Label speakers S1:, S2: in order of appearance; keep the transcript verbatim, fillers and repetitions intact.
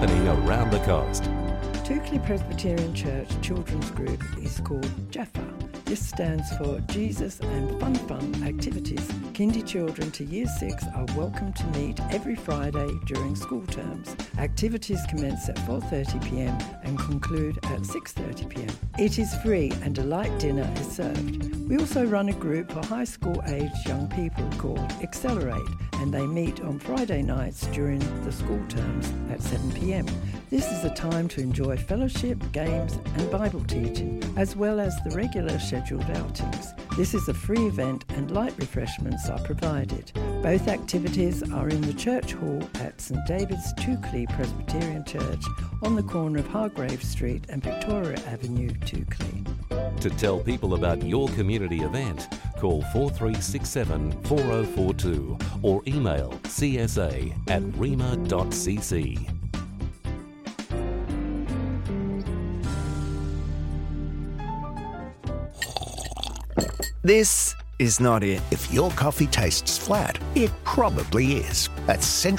S1: happening around the coast.
S2: Toukley Presbyterian Church Children's Group is called Jaffa. This stands for Jesus and Fun Fun Activities. Kindy children to Year six are welcome to meet every Friday during school terms. Activities commence at four thirty p m and conclude at six thirty p m. It is free and a light dinner is served. We also run a group for high school aged young people called Accelerate, and they meet on Friday nights during the school terms at seven p m. This is a time to enjoy fellowship, games and Bible teaching, as well as the regular scheduled outings. This is a free event and light refreshments are provided. Both activities are in the church hall at St David's Toukley Presbyterian Church on the corner of Hargrave Street and Victoria Avenue, Toukley.
S1: To tell people about your community event, call four three six seven, four oh four two or email c s a at rema dot c c.
S3: This is not it.
S4: If your coffee tastes flat, it probably is. At Central